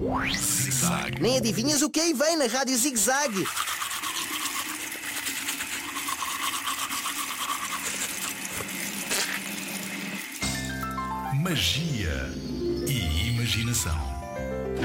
Zig-Zag. Nem adivinhas o que aí vem na Rádio Zig-Zag. Magia e imaginação.